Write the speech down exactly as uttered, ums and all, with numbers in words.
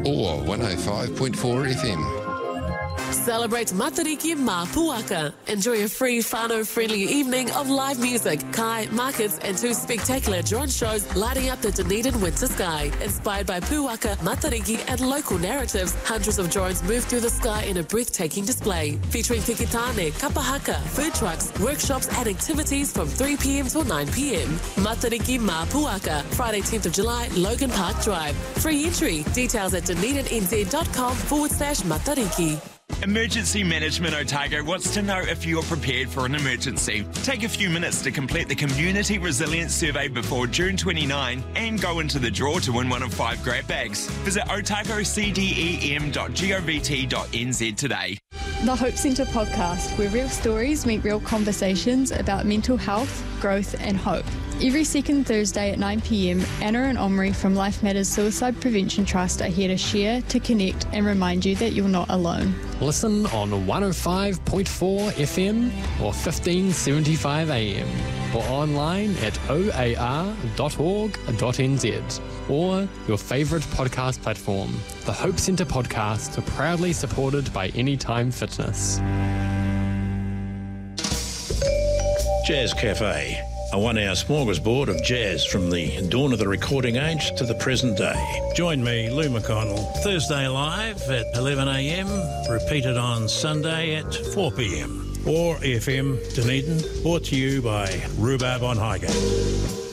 or one oh five point four F M. Celebrate Matariki Mā Puaka. Enjoy a free, whānau-friendly evening of live music, kai, markets and two spectacular drone shows lighting up the Dunedin winter sky. Inspired by Puaka, Matariki and local narratives, hundreds of drones move through the sky in a breathtaking display, featuring kikitane, kapahaka, food trucks, workshops and activities from three p.m. till nine p.m. Matariki Mā Puaka, Friday tenth of July, Logan Park Drive. Free entry. Details at dunedinNZ.com forward slash Matariki. Emergency Management Otago wants to know if you're prepared for an emergency. Take a few minutes to complete the Community Resilience Survey before June twenty-ninth and go into the draw to win one of five grab bags. Visit otago c d e m dot govt dot n z today. The Hope Centre podcast, where real stories meet real conversations about mental health, growth and hope. Every second Thursday at nine p.m, Anna and Omri from Life Matters Suicide Prevention Trust are here to share, to connect and remind you that you're not alone. Listen on one oh five point four F M or fifteen seventy-five A M or online at o a r dot org dot n z or your favourite podcast platform. The Hope Centre podcast are proudly supported by Anytime Fitness. Jazz Cafe, a one-hour smorgasbord of jazz from the dawn of the recording age to the present day. Join me, Lou McConnell, Thursday live at eleven a.m, repeated on Sunday at four p.m. or F M Dunedin, brought to you by Rhubarb on Highgate.